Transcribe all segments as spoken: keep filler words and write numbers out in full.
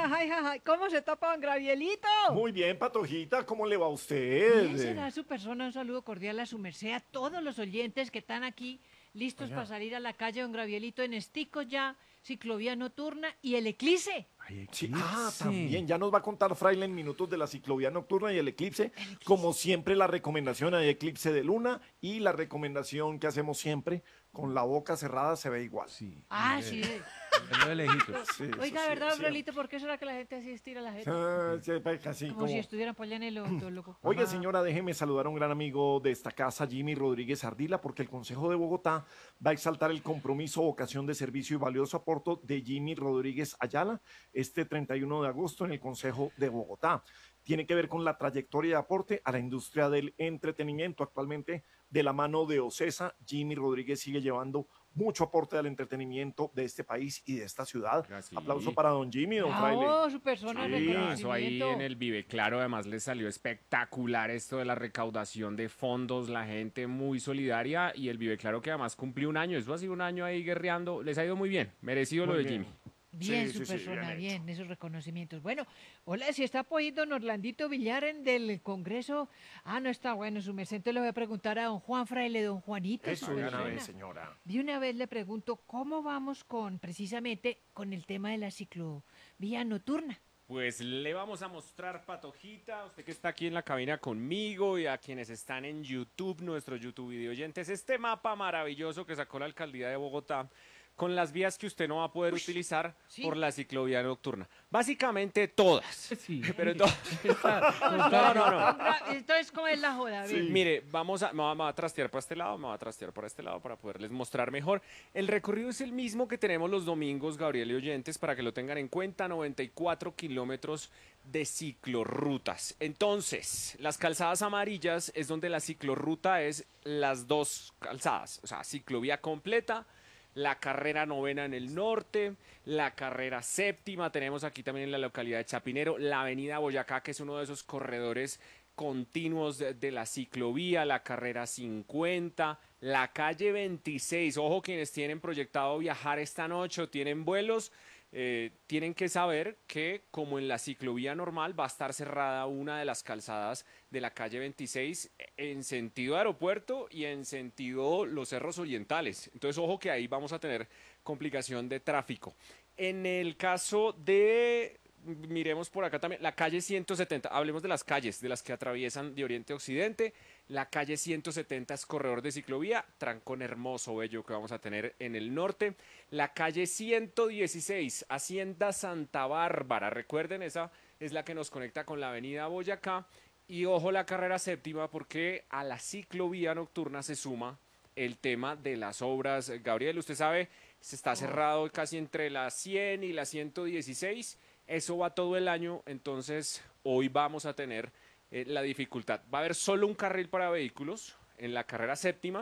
ay, ay, ¿cómo se tapan, Gravielito? Muy bien, Patojita, ¿cómo le va a usted? Bien será su persona, un saludo cordial a su merced, a todos los oyentes que están aquí listos para Oiga. salir a la calle, don Gravielito, en esticos ya, ciclovía nocturna y el eclipse. Ay, Sí, ah, eclipse. también, ya nos va a contar Fraile en minutos de la ciclovía nocturna y el eclipse. El eclipse. Como siempre, la recomendación hay eclipse de luna y la recomendación que hacemos siempre, con la boca cerrada se ve igual. Sí. Ah, y sí. ve- verlo de lejitos. Sí, eso Oiga, sí, ¿verdad, don sí. Lolito? ¿Por qué será que la gente así estira la gente? Ah, sí, pues, así Como como- si estuvieran por allá en el odontólogo. Oiga, Ah. señora, déjeme saludar a un gran amigo de esta casa, Jimmy Rodríguez Ardila, porque el Consejo de Bogotá va a exaltar el compromiso, vocación de servicio y valioso aporte de Jimmy Rodríguez Ayala este treinta y uno de agosto en el Consejo de Bogotá. Tiene que ver con la trayectoria de aporte a la industria del entretenimiento. Actualmente, de la mano de OCESA, Jimmy Rodríguez sigue llevando mucho aporte al entretenimiento de este país y de esta ciudad. Ah, sí. Aplauso para don Jimmy, don Fraile. Bravo, su persona Sí. de Eso ahí reconocimiento. en el Vive Claro, además les salió espectacular esto de la recaudación de fondos, la gente muy solidaria y el Vive Claro que además cumplió un año, eso ha sido un año ahí guerreando, les ha ido muy bien, merecido Muy lo de bien. Jimmy. Bien, Sí, su sí, sí, persona, bien bien, hecho. esos reconocimientos. Bueno, hola, si está apoyando don Orlandito Villar en del Congreso. Ah, no está bueno, su merced. Entonces le voy a preguntar a don Juan Fraile, don Juanito, Eso su de una persona. vez, señora. De una vez le pregunto, ¿cómo vamos con, precisamente, con el tema de la ciclovía nocturna? Pues le vamos a mostrar, Patojita, usted que está aquí en la cabina conmigo y a quienes están en YouTube, nuestros YouTube video oyentes, este mapa maravilloso que sacó la alcaldía de Bogotá con las vías que usted no va a poder utilizar sí. por la ciclovía nocturna. Básicamente todas. Sí. Pero no, no, no, no. Gra- Entonces, ¿cómo es la joda? A ver. Sí. Mire, vamos a, me va, me va a trastear para este lado, me va a trastear para este lado para poderles mostrar mejor. El recorrido es el mismo que tenemos los domingos, Gabriel y oyentes, para que lo tengan en cuenta, noventa y cuatro kilómetros de ciclorrutas. Entonces, las calzadas amarillas es donde la ciclorruta es las dos calzadas, o sea, ciclovía completa, la carrera novena en el norte, la carrera séptima, tenemos aquí también en la localidad de Chapinero, la avenida Boyacá, que es uno de esos corredores continuos de, de la ciclovía, la carrera cincuenta, la calle veintiséis, ojo quienes tienen proyectado viajar esta noche o tienen vuelos, eh, tienen que saber que como en la ciclovía normal va a estar cerrada una de las calzadas de la calle veintiséis en sentido aeropuerto y en sentido los cerros orientales. Entonces ojo que ahí vamos a tener complicación de tráfico. En el caso de, miremos por acá también, la calle ciento setenta, hablemos de las calles, de las que atraviesan de oriente a occidente. La calle ciento setenta es corredor de ciclovía, trancón hermoso, bello que vamos a tener en el norte. La calle ciento dieciséis, Hacienda Santa Bárbara, recuerden, esa es la que nos conecta con la avenida Boyacá. Y ojo la carrera séptima porque a la ciclovía nocturna se suma el tema de las obras. Gabriel, usted sabe, se está cerrado casi entre la cien y la ciento dieciséis. Eso va todo el año, entonces hoy vamos a tener eh, la dificultad. Va a haber solo un carril para vehículos en la carrera séptima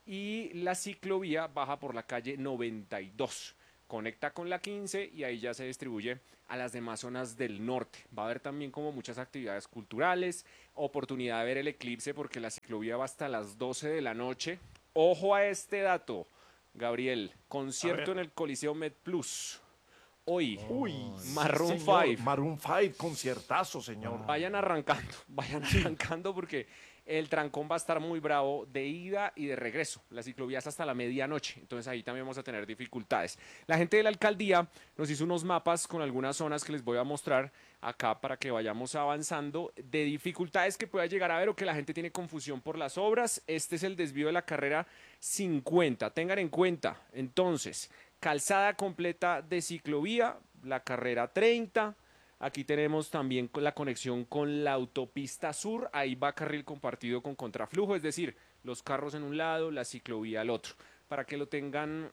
y la ciclovía baja por la calle noventa y dos. Conecta con la quince y ahí ya se distribuye a las demás zonas del norte. Va a haber también como muchas actividades culturales, oportunidad de ver el eclipse porque la ciclovía va hasta las doce de la noche. Ojo a este dato, Gabriel, concierto en el Coliseo Med Plus. Hoy, Uy, Maroon señor, five. Maroon cinco, conciertazo, señor. Vayan arrancando, vayan arrancando porque el trancón va a estar muy bravo de ida y de regreso. La ciclovía es hasta la medianoche, entonces ahí también vamos a tener dificultades. La gente de la alcaldía nos hizo unos mapas con algunas zonas que les voy a mostrar acá para que vayamos avanzando de dificultades que pueda llegar a ver o que la gente tiene confusión por las obras. Este es el desvío de la carrera cincuenta. Tengan en cuenta, entonces, calzada completa de ciclovía, la carrera treinta. Aquí tenemos también la conexión con la autopista sur, ahí va carril compartido con contraflujo, es decir, los carros en un lado, la ciclovía al otro. Para que lo tengan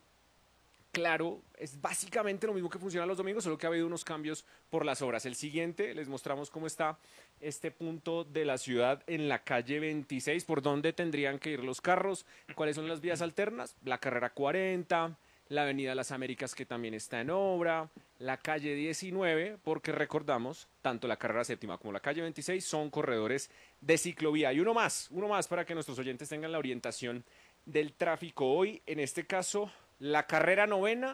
claro, es básicamente lo mismo que funciona los domingos, solo que ha habido unos cambios por las obras. El siguiente, les mostramos cómo está este punto de la ciudad en la calle veintiséis, por dónde tendrían que ir los carros, cuáles son las vías alternas, la carrera cuarenta, la avenida Las Américas que también está en obra, la calle diecinueve, porque recordamos, tanto la carrera séptima como la calle veintiséis son corredores de ciclovía. Y uno más, uno más para que nuestros oyentes tengan la orientación del tráfico hoy, en este caso, la carrera novena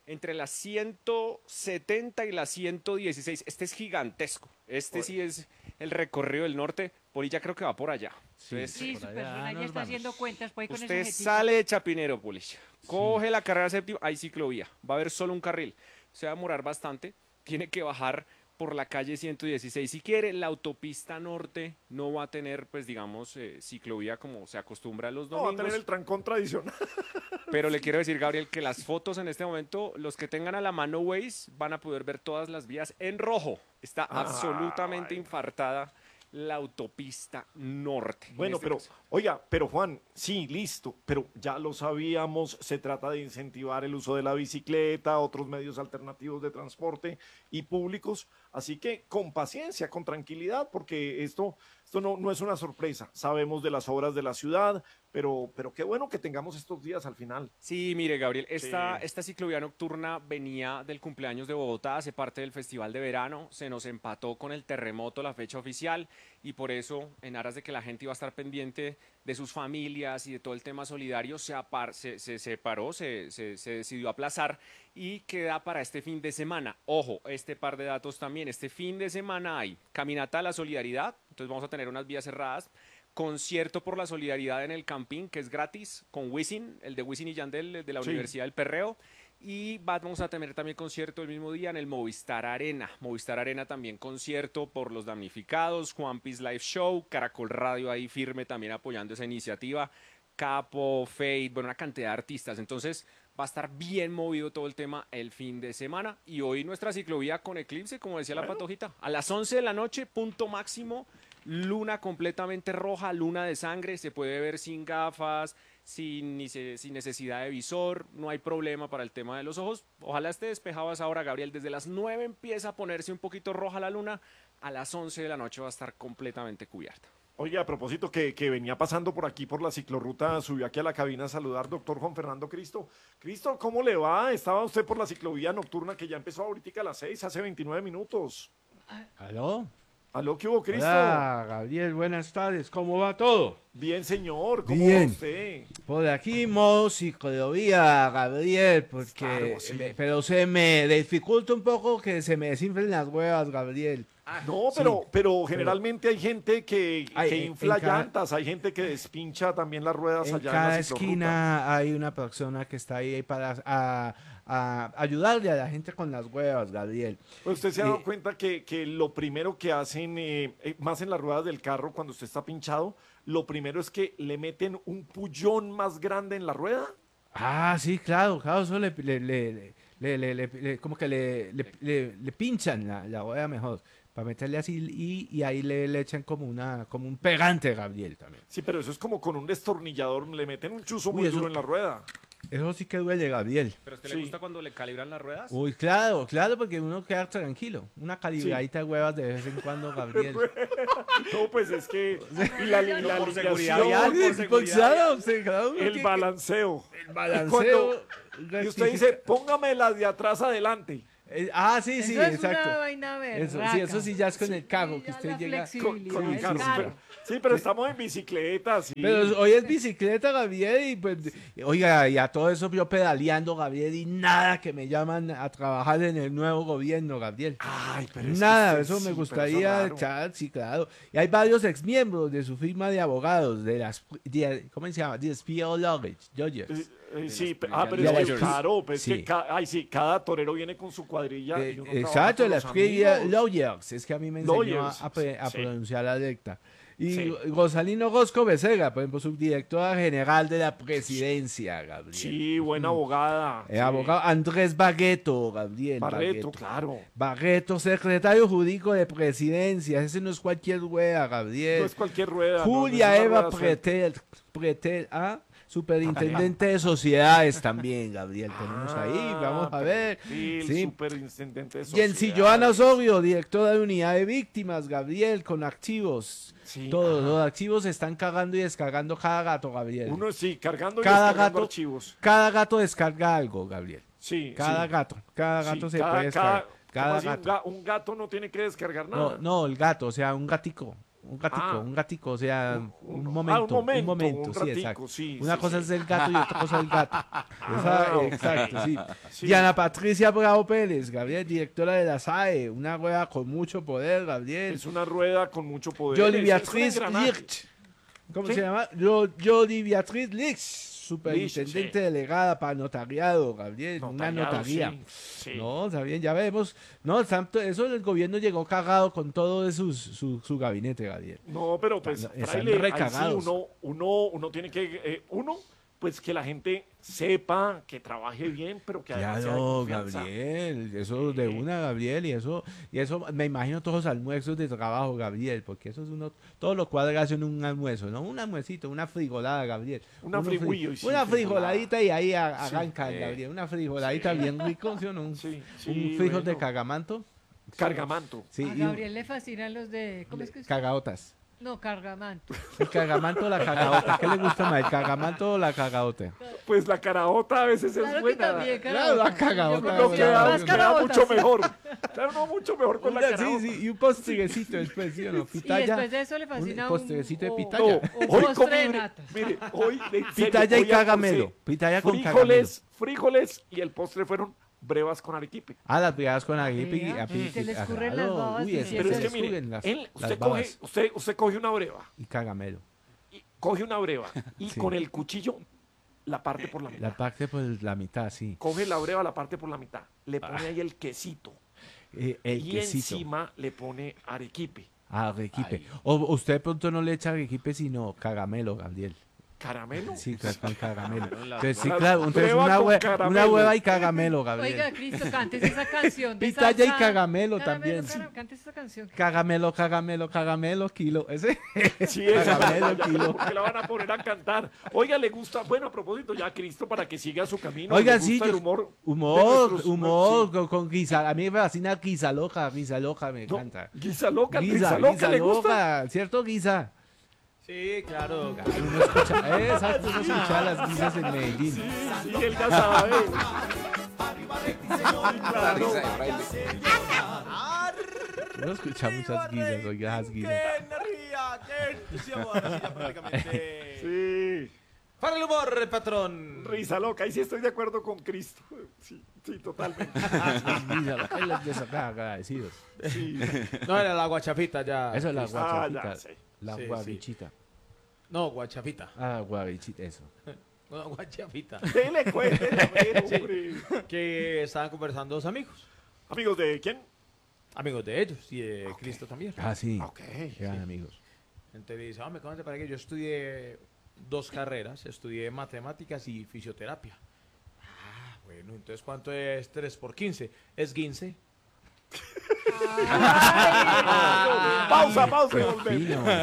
entre las ciento setenta y las ciento dieciséis. Este es gigantesco. Este Oye. sí es el recorrido del norte. Polilla creo que va por allá. Sí, Entonces, Sí, por su allá persona ya nos está haciendo vamos. cuentas pues con usted esa jetica. sale de Chapinero, Polilla. Coge la carrera séptima, hay ciclovía. Va a haber solo un carril. Se va a demorar bastante. Tiene que bajar por la calle ciento dieciséis. Si quiere, la autopista norte no va a tener, pues digamos, eh, ciclovía como se acostumbra a los No, va a domingos. tener el trancón tradicional. Pero le quiero decir, Gabriel, que las fotos en este momento, los que tengan a la mano Waze, van a poder ver todas las vías en rojo. Está Ah, absolutamente bueno. infartada la autopista norte. en Bueno, este pero, caso. oiga, pero Juan, sí, listo, pero ya lo sabíamos, se trata de incentivar el uso de la bicicleta, otros medios alternativos de transporte y públicos, así que con paciencia, con tranquilidad, porque esto, esto no, no es una sorpresa. Sabemos de las obras de la ciudad, pero, pero qué bueno que tengamos estos días al final. Sí, mire, Gabriel, esta, Sí. esta ciclovía nocturna venía del cumpleaños de Bogotá, hace parte del Festival de Verano, se nos empató con el terremoto la fecha oficial y por eso, en aras de que la gente iba a estar pendiente de sus familias y de todo el tema solidario, se, apar- se, se separó, se, se, se decidió aplazar y queda para este fin de semana. Ojo, este par de datos también, este fin de semana hay Caminata a la Solidaridad, entonces vamos a tener unas vías cerradas, concierto por la solidaridad en el Campín, que es gratis, con Wisin, el de Wisin y Yandel, el de la Sí. Universidad del Perreo. Y vamos a tener también concierto el mismo día en el Movistar Arena. Movistar Arena también concierto por los damnificados, Juan Piece Live Show, Caracol Radio ahí firme también apoyando esa iniciativa, Capo, Fate, bueno, una cantidad de artistas. Entonces va a estar bien movido todo el tema el fin de semana. Y hoy nuestra ciclovía con eclipse, como decía la Bueno. Patojita, a las once de la noche, punto máximo, luna completamente roja, luna de sangre, se puede ver sin gafas, sin, ni se- sin necesidad de visor, no hay problema para el tema de los ojos. Ojalá esté despejado a esa hora, Gabriel. Desde las nueve empieza a ponerse un poquito roja la luna, a las once de la noche va a estar completamente cubierta. Oye, a propósito que, que venía pasando por aquí por la ciclorruta, subió aquí a la cabina a saludar doctor Juan Fernando Cristo. Cristo, ¿cómo le va? Estaba usted por la ciclovía nocturna que ya empezó ahorita a las seis, hace veintinueve minutos. ¿Aló? ¿Aló, qué hubo, Cristo? Hola, Gabriel, buenas tardes. ¿Cómo va todo? Bien, señor, ¿cómo Bien. va usted? Por aquí, modo ciclovía, Gabriel, porque... Claro, sí. me- pero se me dificulta un poco que se me desinflen las huevas, Gabriel. No, pero, pero generalmente hay gente que, Ay, que en- infla en cada- llantas, hay gente que despincha también las ruedas En allá cada en la ciclorruta. esquina hay una persona que está ahí para a- a ayudarle a la gente con las huevas, Gabriel. Pues usted se ha dado Eh, cuenta que, que lo primero que hacen, eh, eh, más en las ruedas del carro, cuando usted está pinchado, lo primero es que le meten un pullón más grande en la rueda. Ah, sí, claro, claro, eso le, le, le, le- le- le- le- como que le, le, le- le pinchan la, la rueda mejor, para meterle así y, y ahí le, le echan como una, como un pegante, Gabriel, también. Sí, pero eso es como con un destornillador, le meten un chuzo Uy, muy eso- duro en la rueda. Eso sí que duele, Gabriel. ¿Pero a usted Sí. le gusta cuando le calibran las ruedas? Uy, claro, claro, porque uno queda tranquilo. Una calibradita de huevas de vez en cuando, Gabriel. No, pues es que y la, la por alineación, seguridad vial, por Pues seguridad claro, sí, cada uno el tiene balanceo. que- el balanceo. Cuando- Y usted rectifica. dice, póngame las de atrás adelante. Eh, ah, sí, sí, Eso es exacto. una vaina Eso, berraca. sí, eso sí ya es con el carro, Sí, que ya usted la llega... Con, flexibilidad con el del carro. carro. Pero- sí, pero estamos en bicicleta, sí. Pero hoy es bicicleta, Gabriel, y pues, oiga, y a todo eso yo pedaleando, Gabriel, y nada que me llaman a trabajar en el nuevo gobierno, Gabriel. Ay, pero es que Nada, usted eso sí, me pero gustaría raro. echar, sí, claro. Y hay varios exmiembros de su firma de abogados, de las, de- ¿cómo se llama? De S P O Luggage, Dodgers. Eh, eh, De sí, las pe- ah, pero de es que las- claro, pues es sí. que ca- ay, sí, cada torero viene con su cuadrilla. Eh, y uno trabaja exacto, con las los Free amigos. Lawyers, es que a mí me enseñó a, Lawyers, a pre- a sí. pronunciar la lecta. Y Sí. Rosalino Rosco Becerra, por ejemplo, subdirectora general de la presidencia, Gabriel. Sí, buena abogada. Eh, sí. abogado Andrés Barreto, Gabriel. Barreto, claro. Barreto, secretario jurídico de presidencia. Ese no es cualquier wea, Gabriel. No es cualquier rueda. no, Julia no es una Eva rueda suelta. Pretel, Pretel, ah, superintendente de sociedades también, Gabriel. Tenemos ahí, vamos a Ah, ver. Sí, el Sí. superintendente de Jensi sociedades. Joana Osorio, directora de unidad de víctimas, Gabriel, con activos. Sí, Todos ajá. los activos se están cargando y descargando cada gato, Gabriel. Uno sí, cargando y Cada descargando gato- archivos. Cada gato descarga algo, Gabriel. Sí, Cada sí. gato, cada Sí, gato se cada- puede cada- descargar. Cada ¿cómo así? Un gato. ga- Un gato no tiene que descargar No, nada. no, el gato, o sea, un gatico. un gatico, Ah. un gatico, o sea, Un- un, uno. momento, Ah, un momento, un momento, un sí, ratico, exacto. sí, Una sí, cosa sí. es el gato y otra cosa el gato. Esa- Ah, ok. exacto, sí. Sí. Diana Patricia Bravo Pérez, Gabriel, directora de la S A E, una rueda con mucho poder, Gabriel. Es una rueda con mucho poder. Yoli es- es un Beatriz engranaje. Licht. ¿Cómo ¿Sí? se llama? Yo- Yoli Beatriz Licht, superintendente Licht, sí. delegada para notariado, Gabriel, una Notariado, notaría. sí, sí. No, está bien, ya vemos. No, tanto, eso el gobierno llegó cagado con todo de sus, su, su gabinete, Gabriel. No, pero pues, Están- están fraile, ahí sí recagados. uno, uno, uno tiene que, eh, uno, pues que la gente sepa, que trabaje bien, pero que además sea de Claro, confianza. Gabriel, eso de una, Gabriel, y eso, y eso, me imagino todos los almuerzos de trabajo, Gabriel, porque eso es uno, todos los cuadros hacen un almuerzo, ¿no? Un almuercito, una frijolada, Gabriel. Una Uno fri- fri- uy, uy, sí, una frijolada. frijoladita y ahí a- Sí, arranca, eh, Gabriel, una frijoladita bien rico, ¿sí o no? Un, Sí, sí, un frijol de bueno. cagamanto, Cargamanto. sí, A y un- Gabriel le fascinan los de. ¿Cómo es que es? cagaotas. No, cargamanto. El cagamanto o la cagaota, ¿qué le gusta más, el cagamanto o la cagaota? Pues la caraota a veces es Claro que buena. también, Claro, la caraota. cagaota, Yo No conocí Claro, queda, más queda caraotas. mucho mejor. Claro, no, mucho mejor con la Una- caraota. sí, sí, y un postrecito después, ¿sí o no? Y Pitaya, después de eso le fascina un postrecito de un- pitaya. No, Un hoy postre comí, de mire, natas. mire, hoy en serio, pitaya y hoy cagamelo, almorcé pitaya con cagamelo. frijoles, frijoles y el postre fueron brevas con arequipe. Ah, las brigadas con arequipe y Vea, api- se le ah, escurren claro. las babas Uy, y es sí, Pero eso es que es- mire, escurren las, él, las usted, babas coge, usted, usted coge una breva, y cagamelo. y coge una breva y Sí. con el cuchillo la parte por la mitad. La parte por la mitad, sí. Coge la breva, la parte por la mitad. Le pone ahí el quesito. Eh, el y quesito. encima le pone arequipe. Ah, arequipe. O usted de pronto no le echa arequipe, sino cagamelo, Gabriel. ¿Caramelo? Sí, ca- con cagamelo. Claro, las Entonces, sí, dos. claro, entonces Breva una, con hue- caramelo. una hueva y cagamelo, Gabriel. Oiga, Cristo, cantes esa canción. de Pitaya y salsa. cagamelo Caramelo, también. cara- Cantes esa canción. Cagamelo, cagamelo, cagamelo, kilo. Ese. Sí, esa, Caramelo, ya, kilo. porque la van a poner a cantar. Oiga, le gusta, bueno, a propósito, ya Cristo, para que siga su camino. Oigan, le sí, gusta el yo- humor. de Humor, nuestros- humor, sí. con, con guisa. A mí me fascina guisa loca, guisa loca, me No, encanta. Guisa loca, Guisa, Guisa loca, guisa ¿le gusta? loca, ¿cierto, guisa? Sí, claro. Uno escucha, eh, exacto, uno escucha las guisas en Medellín. Sí, él ya sabe. La risa de fraile. Uno escucha muchas guisas, oiga, esas guisas. ¡Qué energía! ¡Qué entusiasmo! Ahora sí, ya prácticamente. Sí, Para el humor, patrón. risa loca, ahí sí estoy de acuerdo con Cristo. Sí, sí, totalmente. Guisa loca, es los desagradecidos. Sí. No, era la guachafita ya. Eso es la Ah, guachafita. ya sé. La Sí, sí. guabichita. No, guachafita. Ah, guabichita, eso. No, guachafita. Dele, cuéntele, a ver, hombre. Que estaban conversando dos amigos. Amigos de quién? Amigos de ellos y de Cristo también. Ah, sí. Ok. Eran amigos. Entonces le dice, hombre, ¿cómo te parece que yo estudié dos carreras? Estudié matemáticas y fisioterapia. Ah, bueno, entonces ¿cuánto es tres por quince? Es quince. Pausa, pausa. y Qué volvemos. fino.